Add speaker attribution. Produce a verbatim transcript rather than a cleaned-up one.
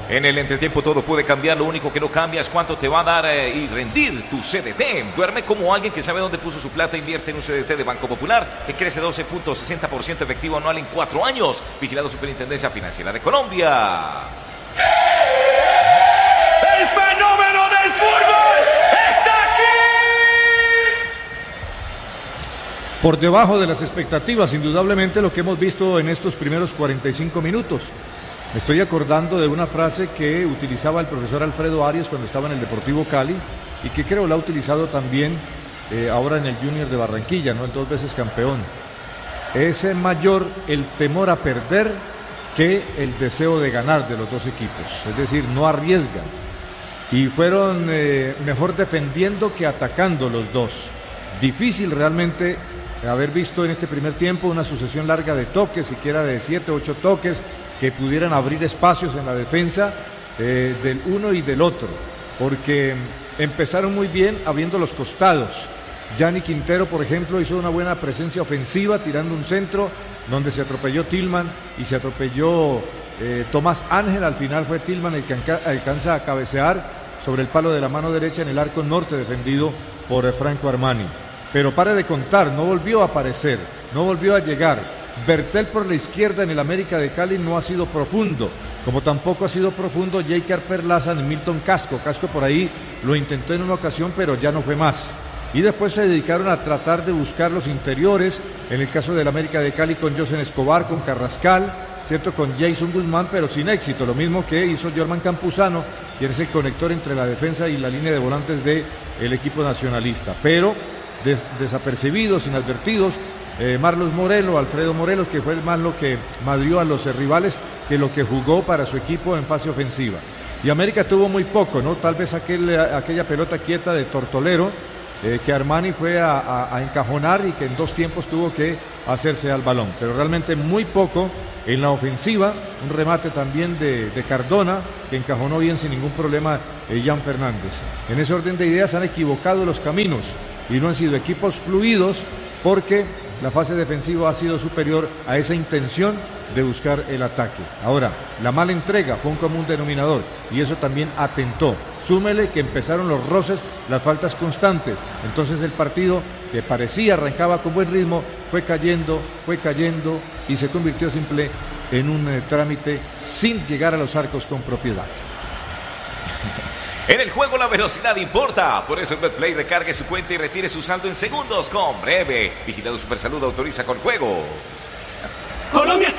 Speaker 1: En el entretiempo todo puede cambiar, lo único que no cambia es cuánto te va a dar eh, y rendir tu C D T. Duerme como alguien que sabe dónde puso su plata, invierte en un C D T de Banco Popular que crece doce punto sesenta por ciento efectivo anual en cuatro años. Vigilado Superintendencia Financiera de Colombia.
Speaker 2: ¡El fenómeno del fútbol está aquí!
Speaker 3: Por debajo de las expectativas, indudablemente, lo que hemos visto en estos primeros cuarenta y cinco minutos. Me estoy acordando de una frase que utilizaba el profesor Alfredo Arias cuando estaba en el Deportivo Cali y que creo la ha utilizado también eh, ahora en el Junior de Barranquilla, ¿no? El dos veces campeón. Es mayor el temor a perder que el deseo de ganar de los dos equipos, es decir, no arriesgan y fueron eh, mejor defendiendo que atacando los dos. Difícil realmente haber visto en este primer tiempo una sucesión larga de toques, siquiera de siete, ocho toques que pudieran abrir espacios en la defensa eh, del uno y del otro, porque empezaron muy bien abriendo los costados. Gianni Quintero, por ejemplo, hizo una buena presencia ofensiva tirando un centro donde se atropelló Tillman y se atropelló eh, Tomás Ángel. Al final fue Tillman el que alcanza a cabecear sobre el palo de la mano derecha en el arco norte defendido por eh, Franco Armani. Pero pare de contar, no volvió a aparecer, no volvió a llegar. Bertel por la izquierda en el América de Cali no ha sido profundo, como tampoco ha sido profundo Jeiker Perlaza ni Milton Casco. Casco por ahí lo intentó en una ocasión, pero ya no fue más. Y después se dedicaron a tratar de buscar los interiores, en el caso del América de Cali con Josen Escobar, con Carrascal, cierto, con Jason Guzmán, pero sin éxito, lo mismo que hizo Jorman Campuzano, quien es el conector entre la defensa y la línea de volantes del equipo nacionalista. Pero des desapercibidos, inadvertidos, eh, Marlos Morelos, Alfredo Morelos, que fue más lo que madrió a los eh, rivales que lo que jugó para su equipo en fase ofensiva. Y América tuvo muy poco, ¿no? Tal vez aquel, aquella pelota quieta de Tortolero, eh, que Armani fue a, a, a encajonar y que en dos tiempos tuvo que hacerse al balón. Pero realmente muy poco en la ofensiva. Un remate también de, de Cardona, que encajonó bien sin ningún problema eh, Jan Fernández. En ese orden de ideas han equivocado los caminos y no han sido equipos fluidos porque la fase defensiva ha sido superior a esa intención de buscar el ataque. Ahora, la mala entrega fue un común denominador y eso también atentó. Súmele que empezaron los roces, las faltas constantes. Entonces el partido, que parecía arrancaba con buen ritmo, fue cayendo, fue cayendo y se convirtió simple en un eh, trámite sin llegar a los arcos con propiedad.
Speaker 1: En el juego la velocidad importa, por eso en Betplay recargue su cuenta y retire su saldo en segundos con Breve. Vigilado Supersalud, autoriza con juegos.
Speaker 2: Colombia está